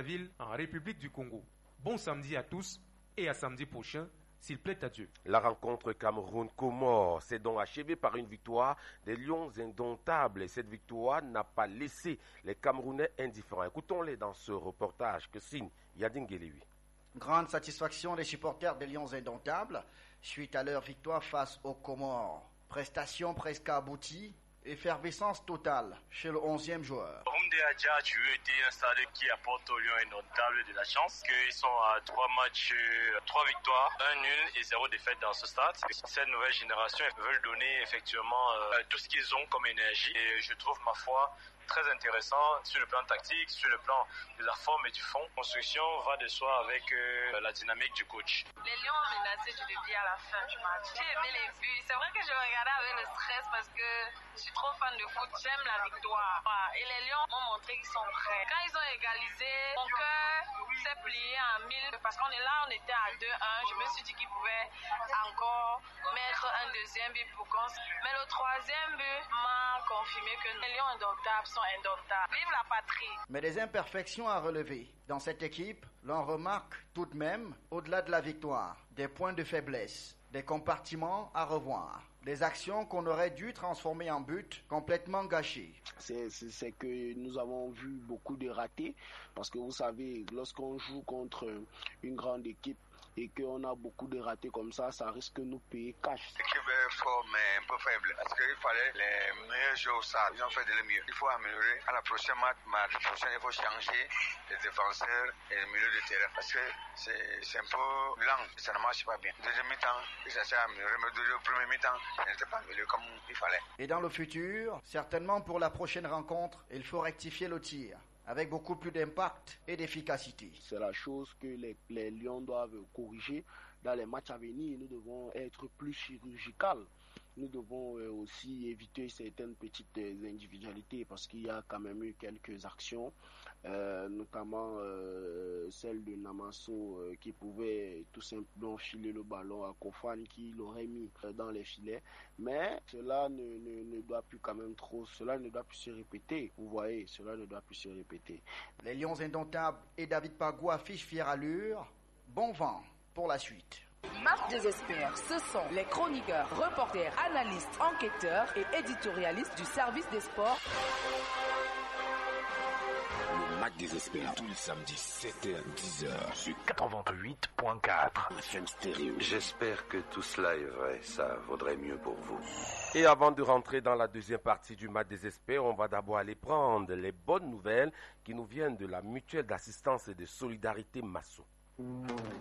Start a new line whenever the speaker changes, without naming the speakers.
Ville en République du Congo. Bon samedi à tous et à samedi prochain, s'il plaît à Dieu.
La rencontre Cameroun-Comores s'est donc achevée par une victoire des Lions indomptables. Et cette victoire n'a pas laissé les Camerounais indifférents. Écoutons-les dans ce reportage que signe Yadin Guéléwi.
Grande satisfaction des supporters des Lions indomptables suite à leur victoire face aux Comores. Prestation presque aboutie, effervescence totale chez le 11e joueur.
Rumde Adja a toujours été un stade qui apporte aux Lions indomptables de la chance, qu'ils sont à 3 matchs, 3 victoires, 1 nul et 0 défaite dans ce stade. Cette nouvelle génération veulent donner effectivement tout ce qu'ils ont comme énergie et je trouve ma foi très intéressant sur le plan tactique, sur le plan de la forme et du fond. La construction va de soi avec la dynamique du coach.
Les Lions ont menacé du début à la fin du match. J'ai aimé les buts. C'est vrai que je regardais avec le stress parce que je suis trop fan de foot. J'aime la victoire. Et les Lions m'ont montré qu'ils sont prêts. Quand ils ont égalisé, mon cœur s'est plié en 1000 parce qu'on est là, on était à 2-1. Je me suis dit qu'ils pouvaient encore mettre un deuxième but pour qu'on... Mais le troisième but m'a confirmé que les Lions indomptables sont indomptables. Vive la patrie!
Mais des imperfections à relever. Dans cette équipe, l'on remarque tout de même, au-delà de la victoire, des points de faiblesse, des compartiments à revoir, des actions qu'on aurait dû transformer en buts complètement gâchés.
C'est que nous avons vu beaucoup de ratés, parce que vous savez, lorsqu'on joue contre une grande équipe, et qu'on a beaucoup de ratés comme ça risque de nous payer cash.
L'équipe est forte mais un peu faible parce qu'il fallait les meilleurs joueurs ça, ils ont fait de le mieux. Il faut améliorer à la prochaine match, il faut changer les défenseurs et le milieu de terrain parce que c'est un peu lent, ça ne marche pas bien. Deuxième mi-temps, ça s'est amélioré, mais le premier mi-temps, ça n'était pas amélioré comme il fallait.
Et dans le futur, certainement pour la prochaine rencontre, il faut rectifier le tir, avec beaucoup plus d'impact et d'efficacité.
C'est la chose que les Lions doivent corriger dans les matchs à venir. Nous devons être plus chirurgicaux. Nous devons aussi éviter certaines petites individualités parce qu'il y a quand même eu quelques actions, notamment celle de Namasso qui pouvait tout simplement filer le ballon à Kofan qui l'aurait mis dans les filets. Mais cela ne doit plus quand même cela ne doit plus se répéter. Vous voyez, cela ne doit plus se répéter.
Les Lions indomptables et David Pagou affichent fière allure. Bon vent pour la suite.
Match des experts, ce sont les chroniqueurs, reporters, analystes, enquêteurs et éditorialistes du service des sports.
Le match des experts, tous les samedis 7h-10h sur 88.4 FM Stéréo.
J'espère que tout cela est vrai, ça vaudrait mieux pour vous.
Et avant de rentrer dans la deuxième partie du match des experts, on va d'abord aller prendre les bonnes nouvelles qui nous viennent de la mutuelle d'assistance et de solidarité Masso.